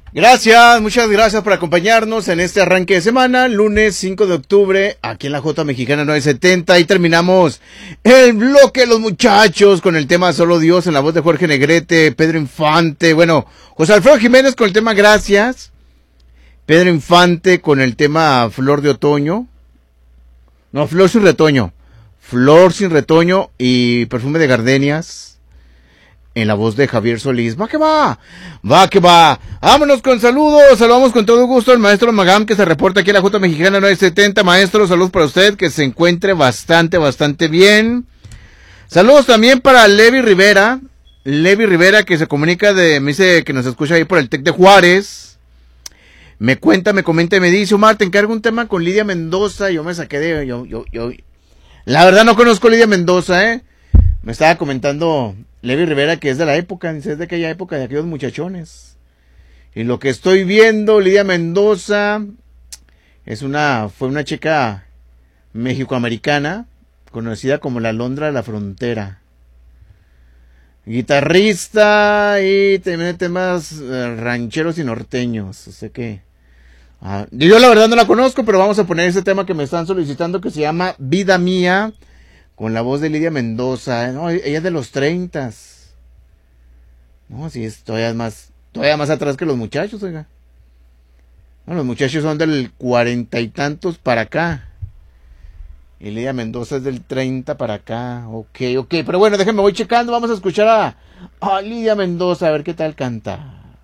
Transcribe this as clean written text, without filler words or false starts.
Gracias, muchas gracias por acompañarnos en este arranque de semana, lunes 5 de octubre, aquí en la J Mexicana 970, y terminamos el bloque de los muchachos con el tema Solo Dios en la voz de Jorge Negrete, Pedro Infante, bueno, José Alfredo Jiménez con el tema Gracias, Pedro Infante con el tema Flor de Otoño, no, Flor sin retoño y Perfume de Gardenias. En la voz de Javier Solís. Va que va. Vámonos con saludos. Saludamos con todo gusto al maestro Magam que se reporta aquí en la J Mexicana 970. Maestro, saludos para usted, que se encuentre bastante bien. Saludos también para Levi Rivera. Que se comunica me dice que nos escucha ahí por el TEC de Juárez. Me comenta y me dice, Omar, te encargo un tema con Lidia Mendoza. Yo me saqué de... La verdad no conozco a Lidia Mendoza, Me estaba comentando Levi Rivera que es de la época, es de aquella época de aquellos muchachones. Y lo que estoy viendo, Lidia Mendoza fue una chica mexicoamericana, conocida como la Alondra de la Frontera. Guitarrista y también temas rancheros y norteños. O sea que... yo la verdad no la conozco, pero vamos a poner ese tema que me están solicitando que se llama Vida Mía. Con la voz de Lidia Mendoza, no, ella es de los 30. No, sí, es todavía más atrás que los muchachos, oiga. No, los muchachos son del 40 y tantos para acá. Y Lidia Mendoza es del 30 para acá. Ok, pero bueno, déjenme, voy checando, vamos a escuchar a Lidia Mendoza, a ver qué tal canta.